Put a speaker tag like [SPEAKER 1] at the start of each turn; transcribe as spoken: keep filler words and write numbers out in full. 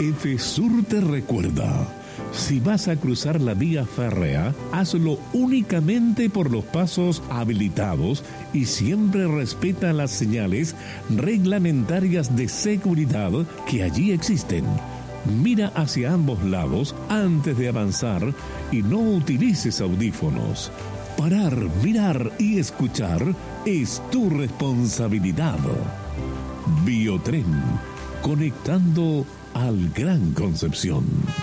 [SPEAKER 1] Efesur te recuerda, si vas a cruzar la vía férrea, hazlo únicamente por los pasos habilitados y siempre respeta las señales reglamentarias de seguridad que allí existen. Mira hacia ambos lados antes de avanzar y no utilices audífonos. Parar, mirar y escuchar es tu responsabilidad. Biotren, conectando al Gran Concepción.